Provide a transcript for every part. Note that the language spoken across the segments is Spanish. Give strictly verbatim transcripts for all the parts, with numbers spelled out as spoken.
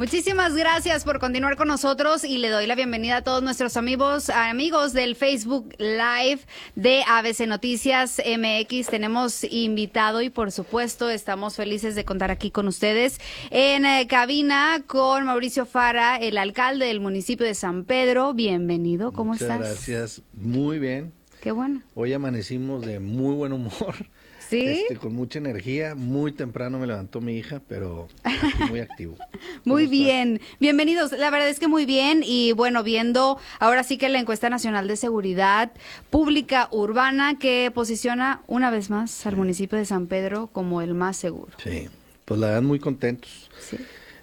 Muchísimas gracias por continuar con nosotros y le doy la bienvenida a todos nuestros amigos, amigos del Facebook Live de A B C Noticias M X. Tenemos invitado y por supuesto estamos felices de contar aquí con ustedes en eh, cabina con Mauricio Fara, el alcalde del municipio de San Pedro. Bienvenido, ¿cómo Muchas estás? Gracias, muy bien. Qué bueno. Hoy amanecimos de muy buen humor. ¿Sí? Este, con mucha energía, muy temprano me levantó mi hija, pero aquí muy activo. Muy bien, bienvenidos, la verdad es que muy bien y bueno, viendo ahora sí que la encuesta nacional de seguridad pública urbana que posiciona una vez más al municipio de San Pedro como el más seguro. Sí, pues la verdad muy contentos. Sí.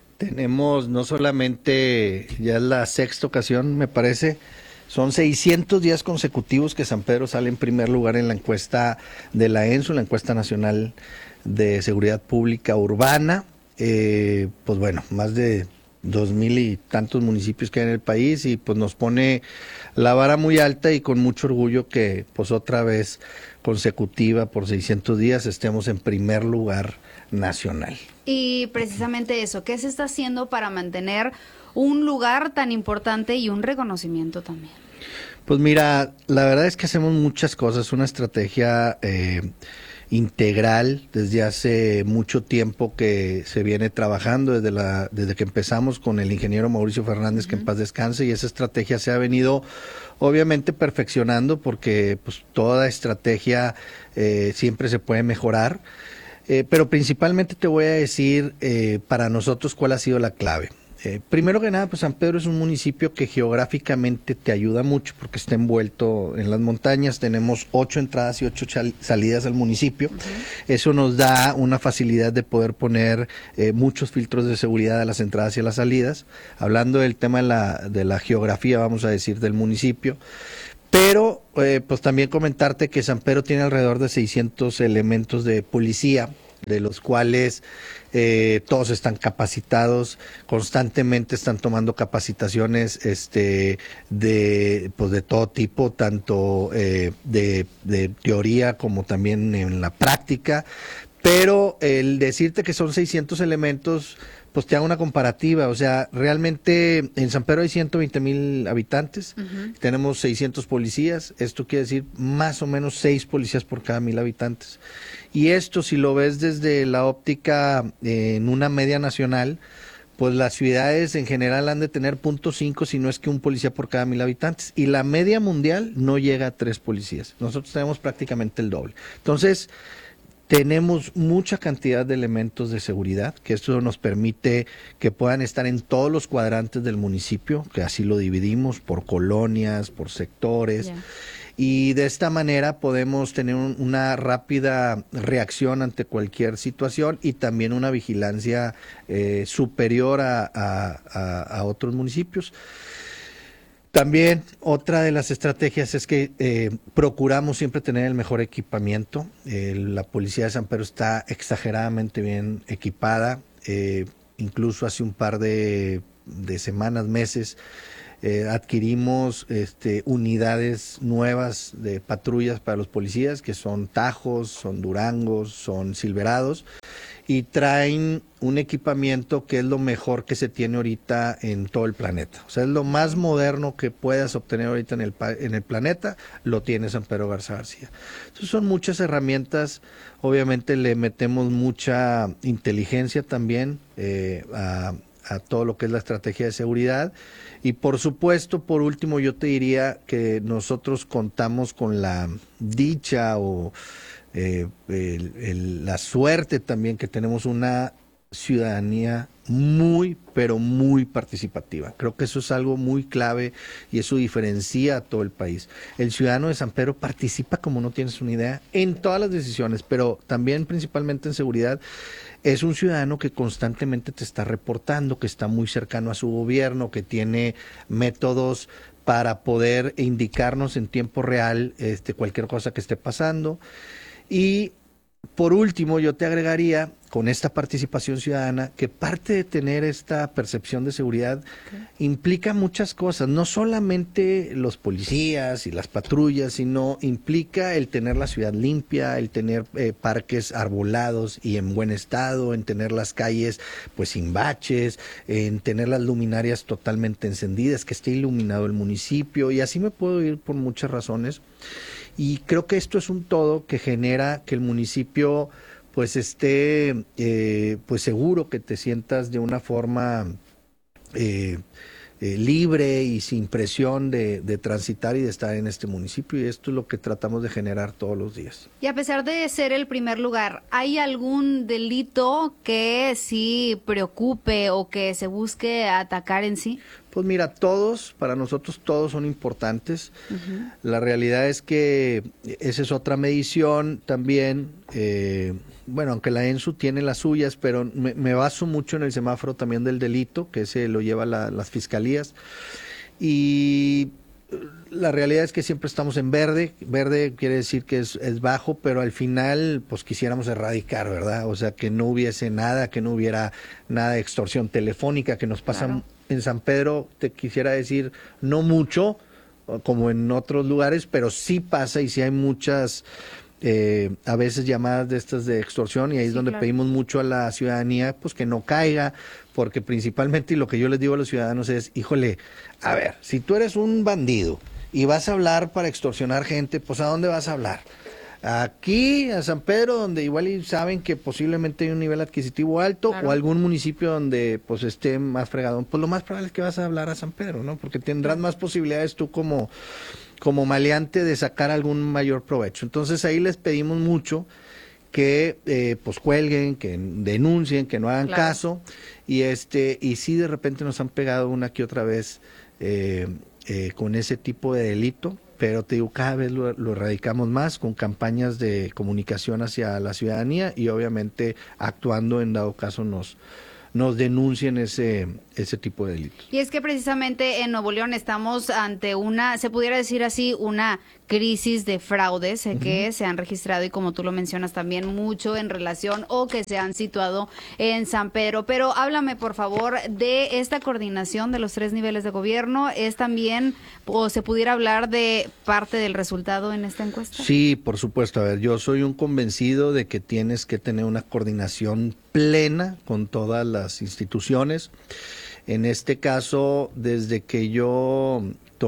Tenemos no solamente, ya es la sexta ocasión me parece, son seiscientos días consecutivos que San Pedro sale en primer lugar en la encuesta de la ENSU, la encuesta nacional de seguridad pública urbana. Eh, pues bueno, más de dos mil y tantos municipios que hay en el país y pues nos pone la vara muy alta y con mucho orgullo que pues otra vez consecutiva por seiscientos días estemos en primer lugar nacional. Y precisamente eso, ¿qué se está haciendo para mantener un lugar tan importante y un reconocimiento también? Pues mira, la verdad es que hacemos muchas cosas, una estrategia eh, integral desde hace mucho tiempo que se viene trabajando desde la desde que empezamos con el ingeniero Mauricio Fernández, uh-huh. que en paz descanse, y esa estrategia se ha venido obviamente perfeccionando porque pues toda estrategia eh, siempre se puede mejorar, eh, pero principalmente te voy a decir eh, para nosotros cuál ha sido la clave. Eh, primero que nada, pues San Pedro es un municipio que geográficamente te ayuda mucho porque está envuelto en las montañas, tenemos ocho entradas y ocho salidas al municipio, uh-huh. Eso nos da una facilidad de poder poner eh, muchos filtros de seguridad a las entradas y a las salidas, hablando del tema de la, de la geografía, vamos a decir, del municipio. Pero, eh, pues también comentarte que San Pedro tiene alrededor de seiscientos elementos de policía, de los cuales eh, todos están capacitados, constantemente están tomando capacitaciones este de pues de todo tipo, tanto eh, de, de teoría como también en la práctica, pero el decirte que son seiscientos elementos, pues te hago una comparativa, o sea, realmente en San Pedro hay ciento veinte mil habitantes, uh-huh. Tenemos seiscientos policías, esto quiere decir más o menos seis policías por cada mil habitantes. Y esto, si lo ves desde la óptica eh, en una media nacional, pues las ciudades en general han de tener punto cinco, si no es que un policía por cada mil habitantes. Y la media mundial no llega a tres policías. Nosotros tenemos prácticamente el doble. Entonces, tenemos mucha cantidad de elementos de seguridad, que esto nos permite que puedan estar en todos los cuadrantes del municipio, que así lo dividimos por colonias, por sectores. Yeah. Y de esta manera podemos tener un, una rápida reacción ante cualquier situación y también una vigilancia eh, superior a, a, a, a otros municipios. También otra de las estrategias es que eh, procuramos siempre tener el mejor equipamiento. Eh, la policía de San Pedro está exageradamente bien equipada. Eh, incluso hace un par de, de semanas, meses, Eh, adquirimos este, unidades nuevas de patrullas para los policías, que son Tajos, son Durangos, son Silverados, y traen un equipamiento que es lo mejor que se tiene ahorita en todo el planeta. O sea, es lo más moderno que puedas obtener ahorita en el, en el planeta, lo tiene San Pedro Garza García. Entonces son muchas herramientas, obviamente le metemos mucha inteligencia también eh, a, a todo lo que es la estrategia de seguridad. Y por supuesto, por último, yo te diría que nosotros contamos con la dicha o eh, el, el, la suerte también que tenemos una ciudadanía muy, pero muy participativa. Creo que eso es algo muy clave y eso diferencia a todo el país. El ciudadano de San Pedro participa como no tienes una idea en todas las decisiones, pero también principalmente en seguridad. Es un ciudadano que constantemente te está reportando, que está muy cercano a su gobierno, que tiene métodos para poder indicarnos en tiempo real este, cualquier cosa que esté pasando. Y por último, yo te agregaría con esta participación ciudadana que parte de tener esta percepción de seguridad okay. implica muchas cosas, no solamente los policías y las patrullas, sino implica el tener la ciudad limpia, el tener eh, parques arbolados y en buen estado, en tener las calles pues sin baches, en tener las luminarias totalmente encendidas, que esté iluminado el municipio, y así me puedo ir por muchas razones. Y creo que esto es un todo que genera que el municipio pues esté eh, pues seguro, que te sientas de una forma eh, eh, libre y sin presión de, de transitar y de estar en este municipio, y esto es lo que tratamos de generar todos los días. Y a pesar de ser el primer lugar, ¿hay algún delito que sí preocupe o que se busque atacar en sí? Pues mira, todos, para nosotros todos son importantes. Uh-huh. La realidad es que esa es otra medición también, eh, bueno, aunque la ENSU tiene las suyas, pero me, me baso mucho en el semáforo también del delito, que ese lo lleva la, las fiscalías, y la realidad es que siempre estamos en verde. Verde quiere decir que es, es bajo, pero al final pues quisiéramos erradicar, ¿verdad? O sea, que no hubiese nada, que no hubiera nada de extorsión telefónica, que nos pasa claro. En San Pedro, te quisiera decir, no mucho, como en otros lugares, pero sí pasa, y sí hay muchas, eh, a veces llamadas de estas de extorsión, y ahí sí, es donde claro. pedimos mucho a la ciudadanía, pues que no caiga, porque principalmente, y lo que yo les digo a los ciudadanos es, híjole, a ver, si tú eres un bandido y vas a hablar para extorsionar gente, pues ¿a dónde vas a hablar? Aquí, a San Pedro, donde igual saben que posiblemente hay un nivel adquisitivo alto, claro. o algún municipio donde pues esté más fregadón, pues lo más probable es que vas a hablar a San Pedro, ¿no? Porque tendrás más posibilidades tú como, como maleante de sacar algún mayor provecho. Entonces ahí les pedimos mucho que eh, pues cuelguen, que denuncien, que no hagan claro. caso, y este y sí de repente nos han pegado una que otra vez eh, eh, con ese tipo de delito. Pero te digo, cada vez lo, lo erradicamos más con campañas de comunicación hacia la ciudadanía, y obviamente actuando en dado caso nos, nos denuncien ese, ese tipo de delitos. Y es que precisamente en Nuevo León estamos ante una, se pudiera decir así, una crisis de fraudes eh, uh-huh. que se han registrado, y como tú lo mencionas también, mucho en relación o que se han situado en San Pedro. Pero háblame por favor de esta coordinación de los tres niveles de gobierno. ¿Es también, o se pudiera hablar de parte del resultado en esta encuesta? Sí, por supuesto. A ver, yo soy un convencido de que tienes que tener una coordinación plena con todas las instituciones. En este caso, desde que yo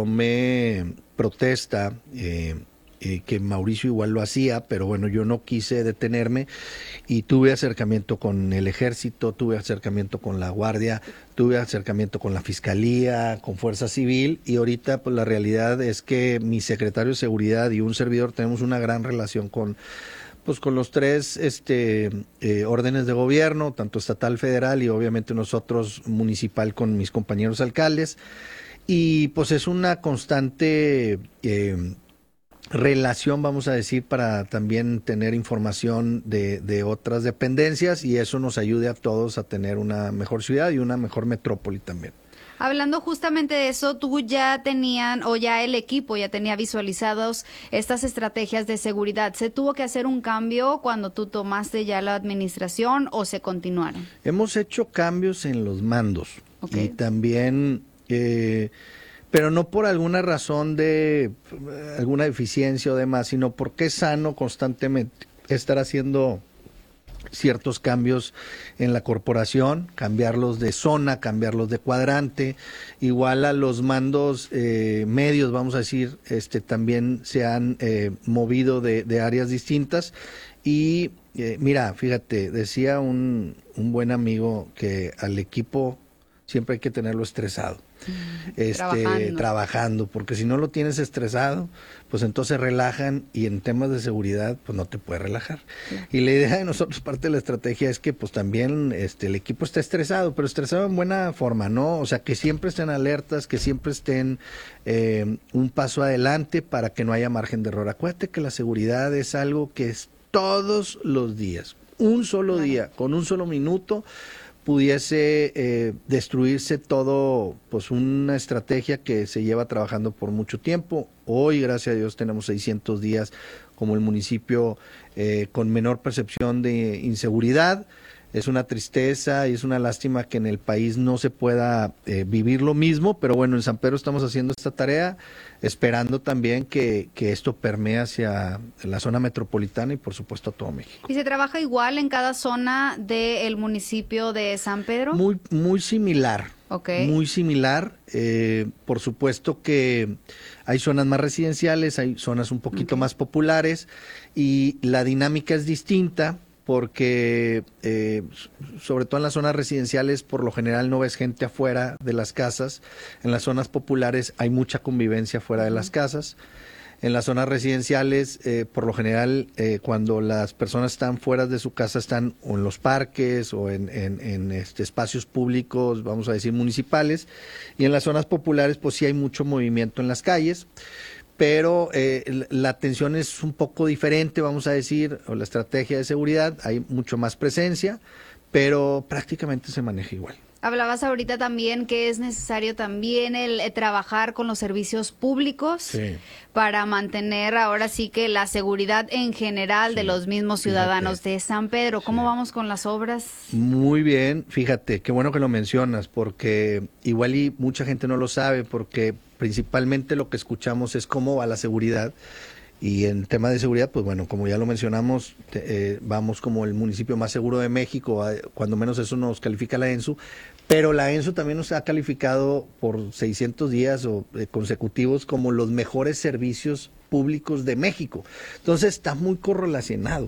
tomé protesta, eh, eh, que Mauricio igual lo hacía, pero bueno, yo no quise detenerme, y tuve acercamiento con el Ejército, tuve acercamiento con la Guardia, tuve acercamiento con la Fiscalía, con Fuerza Civil, y ahorita pues la realidad es que mi secretario de Seguridad y un servidor tenemos una gran relación con pues con los tres este eh, órdenes de gobierno, tanto estatal, federal, y obviamente nosotros municipal con mis compañeros alcaldes. Y pues es una constante eh, relación, vamos a decir, para también tener información de, de otras dependencias, y eso nos ayude a todos a tener una mejor ciudad y una mejor metrópoli también. Hablando justamente de eso, tú ya tenían, o ya el equipo ya tenía visualizados estas estrategias de seguridad. ¿Se tuvo que hacer un cambio cuando tú tomaste ya la administración, o se continuaron? Hemos hecho cambios en los mandos, okay. y también... Eh, pero no por alguna razón de alguna deficiencia o demás, sino porque es sano constantemente estar haciendo ciertos cambios en la corporación, cambiarlos de zona, cambiarlos de cuadrante, igual a los mandos eh, medios, vamos a decir, este también se han eh, movido de, de áreas distintas. Y eh, mira, fíjate, decía un, un buen amigo que al equipo siempre hay que tenerlo estresado. Este, trabajando. trabajando, porque si no lo tienes estresado, pues entonces relajan, y en temas de seguridad, pues no te puedes relajar. Claro. Y la idea de nosotros, parte de la estrategia es que pues también este el equipo está estresado, pero estresado en buena forma, ¿no? O sea, que siempre estén alertas, que siempre estén eh, un paso adelante para que no haya margen de error. Acuérdate que la seguridad es algo que es todos los días, un solo claro. día, con un solo minuto, pudiese eh, destruirse todo, pues una estrategia que se lleva trabajando por mucho tiempo, Hoy, gracias a Dios, tenemos seiscientos días como el municipio eh, con menor percepción de inseguridad. Es una tristeza y es una lástima que en el país no se pueda eh, vivir lo mismo, pero bueno, en San Pedro estamos haciendo esta tarea, esperando también que, que esto permee hacia la zona metropolitana y por supuesto a todo México. ¿Y se trabaja igual en cada zona del municipio de San Pedro? Muy, muy similar. Okay. Muy similar. Eh, por supuesto que hay zonas más residenciales, hay zonas un poquito okay. más populares y la dinámica es distinta. Porque eh, sobre todo en las zonas residenciales por lo general no ves gente afuera de las casas, en las zonas populares hay mucha convivencia fuera de las casas, en las zonas residenciales eh, por lo general eh, cuando las personas están fuera de su casa están o en los parques o en, en, en este, espacios públicos, vamos a decir municipales, y en las zonas populares pues sí hay mucho movimiento en las calles. Pero eh, la atención es un poco diferente, vamos a decir, o la estrategia de seguridad, hay mucho más presencia, pero prácticamente se maneja igual. Hablabas ahorita también que es necesario también el, el trabajar con los servicios públicos sí. para mantener ahora sí que la seguridad en general sí. de los mismos ciudadanos fíjate. de San Pedro. ¿Cómo sí. vamos con las obras? Muy bien, fíjate, qué bueno que lo mencionas, porque igual y mucha gente no lo sabe, porque principalmente lo que escuchamos es cómo va la seguridad. Y en tema de seguridad, pues bueno, como ya lo mencionamos, eh, vamos como el municipio más seguro de México, cuando menos eso nos califica la ENSU, pero la ENSU también nos ha calificado por seiscientos días o, eh, consecutivos como los mejores servicios públicos de México. Entonces está muy correlacionado.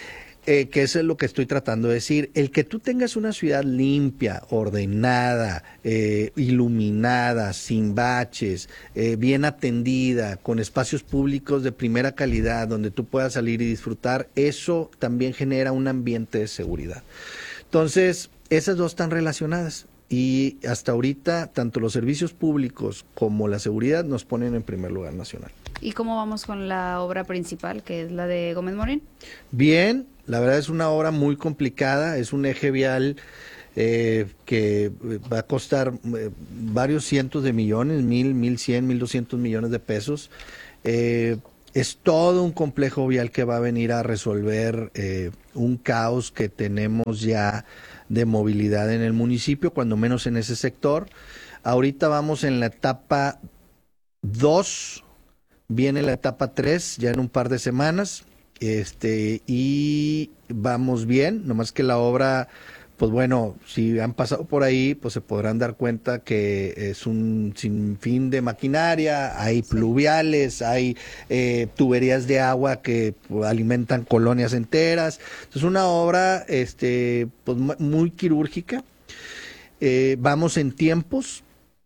Eh, que eso es lo que estoy tratando de decir. El que tú tengas una ciudad limpia, ordenada, eh, iluminada, sin baches, eh, bien atendida, con espacios públicos de primera calidad, donde tú puedas salir y disfrutar, eso también genera un ambiente de seguridad. Entonces, esas dos están relacionadas. Y hasta ahorita, tanto los servicios públicos como la seguridad nos ponen en primer lugar nacional. ¿Y cómo vamos con la obra principal, que es la de Gómez Morín? Bien, la verdad es una obra muy complicada, es un eje vial eh, que va a costar eh, varios cientos de millones, mil, mil cien, mil doscientos millones de pesos. Eh, es todo un complejo vial que va a venir a resolver eh, un caos que tenemos ya de movilidad en el municipio, cuando menos en ese sector. Ahorita vamos en la etapa dos, viene la etapa tres ya en un par de semanas, este y vamos bien, nomás que la obra, pues bueno, si han pasado por ahí, pues se podrán dar cuenta que es un sinfín de maquinaria, hay pluviales, hay eh, tuberías de agua que pues, alimentan colonias enteras. Entonces una obra este, pues, muy quirúrgica. Eh, vamos en tiempos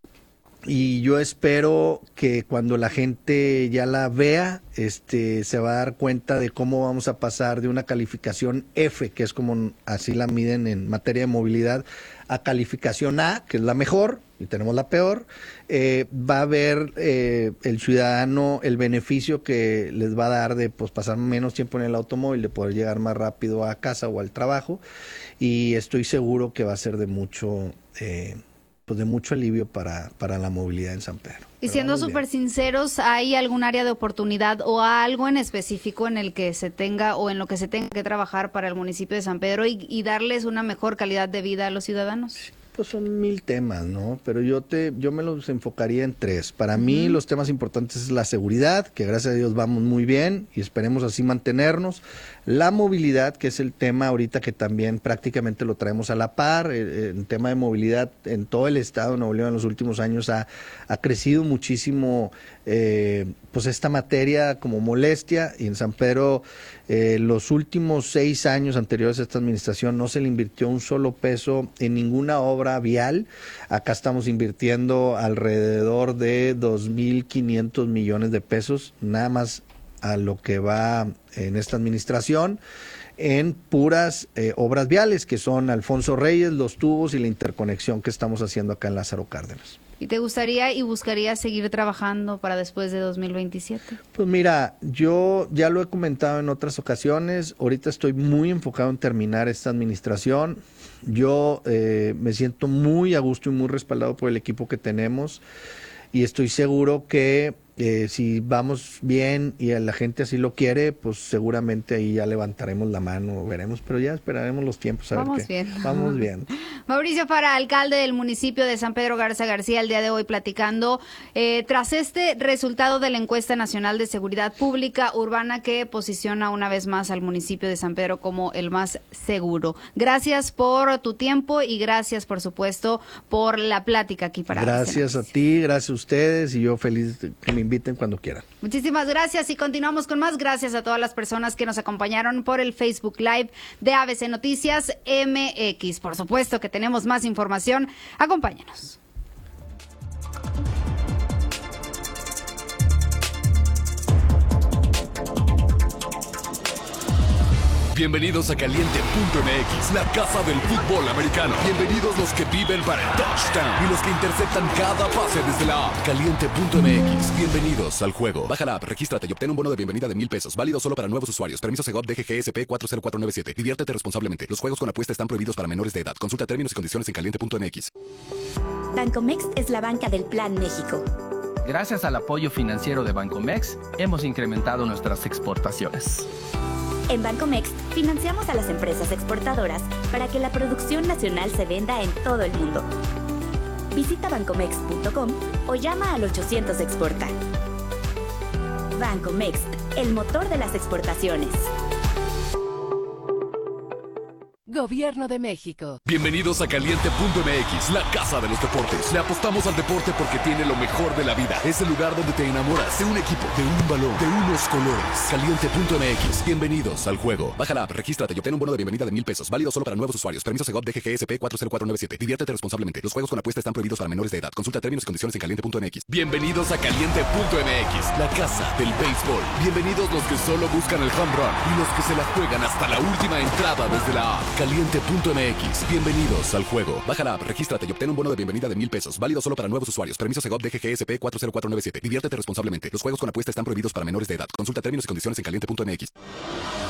y yo espero que cuando la gente ya la vea, este, se va a dar cuenta de cómo vamos a pasar de una calificación F, que es como así la miden en materia de movilidad, a calificación A, que es la mejor, y tenemos la peor. Eh, va a ver eh, el ciudadano el beneficio que les va a dar de pues, pasar menos tiempo en el automóvil, de poder llegar más rápido a casa o al trabajo, y estoy seguro que va a ser de mucho... Eh, pues de mucho alivio para, para la movilidad en San Pedro. Y siendo súper sinceros, ¿hay algún área de oportunidad o algo en específico en el que se tenga o en lo que se tenga que trabajar para el municipio de San Pedro y, y darles una mejor calidad de vida a los ciudadanos? Pues son mil temas, ¿no? Pero yo te, yo me los enfocaría en tres. Para uh-huh. mí los temas importantes es la seguridad, que gracias a Dios vamos muy bien y esperemos así mantenernos. La movilidad, que es el tema ahorita que también prácticamente lo traemos a la par. El tema de movilidad en todo el estado de Nuevo León en los últimos años ha, ha crecido muchísimo, eh, pues esta materia como molestia, y en San Pedro eh, los últimos seis años anteriores a esta administración no se le invirtió un solo peso en ninguna obra vial. Acá estamos invirtiendo alrededor de dos mil quinientos millones de pesos, nada más a lo que va en esta administración, en puras eh, obras viales, que son Alfonso Reyes, los tubos y la interconexión que estamos haciendo acá en Lázaro Cárdenas. ¿Y te gustaría y buscarías seguir trabajando para después de dos mil veintisiete? Pues mira, yo ya lo he comentado en otras ocasiones, ahorita estoy muy enfocado en terminar esta administración. Yo eh, me siento muy a gusto y muy respaldado por el equipo que tenemos y estoy seguro que Eh, si vamos bien y la gente así lo quiere, pues seguramente ahí ya levantaremos la mano, veremos, pero ya esperaremos los tiempos a Vamos ver qué. bien. Vamos bien. Mauricio Fara, alcalde del municipio de San Pedro Garza García, el día de hoy platicando eh, tras este resultado de la encuesta nacional de seguridad pública urbana que posiciona una vez más al municipio de San Pedro como el más seguro. Gracias por tu tiempo y gracias, por supuesto, por la plática aquí para Gracias a ti, gracias a ustedes y yo feliz de que me inviten cuando quieran. Muchísimas gracias y continuamos con más. Gracias a todas las personas que nos acompañaron por el Facebook Live de A B C Noticias M X. Por supuesto que tenemos más información. Acompáñanos. Bienvenidos a Caliente punto M X, la casa del fútbol americano. Bienvenidos los que viven para el touchdown y los que interceptan cada pase desde la app. Caliente punto M X, bienvenidos al juego. Baja la app, regístrate y obtén un bono de bienvenida de mil pesos. Válido solo para nuevos usuarios. Permiso Segov D G G S P cuatro cero cuatro nueve siete. Diviértete responsablemente. Los juegos con apuesta están prohibidos para menores de edad. Consulta términos y condiciones en caliente punto M X. Bancomext es la banca del Plan México. Gracias al apoyo financiero de Bancomext, hemos incrementado nuestras exportaciones. En Bancomext financiamos a las empresas exportadoras para que la producción nacional se venda en todo el mundo. Visita bancomext punto com o llama al ochocientos exporta. Bancomext, el motor de las exportaciones. Gobierno de México. Bienvenidos a Caliente punto M X, la casa de los deportes. Le apostamos al deporte porque tiene lo mejor de la vida. Es el lugar donde te enamoras de un equipo, de un balón, de unos colores. Caliente punto M X, bienvenidos al juego. Baja la app, regístrate y obtén un bono de bienvenida de mil pesos. Válido solo para nuevos usuarios. Permiso Segov D G G S P cuatro cero cuatro nueve siete. Diviértete responsablemente. Los juegos con apuesta están prohibidos para menores de edad. Consulta términos y condiciones en caliente punto M X. Bienvenidos a Caliente punto M X, la casa del béisbol. Bienvenidos los que solo buscan el home run y los que se la juegan hasta la última entrada desde la app. Caliente punto M X, bienvenidos al juego. Baja la app, regístrate y obtén un bono de bienvenida de mil pesos. Válido solo para nuevos usuarios. Permiso Segov D G G S P cuatro cero cuatro nueve siete. Diviértete responsablemente. Los juegos con apuesta están prohibidos para menores de edad. Consulta términos y condiciones en caliente punto M X.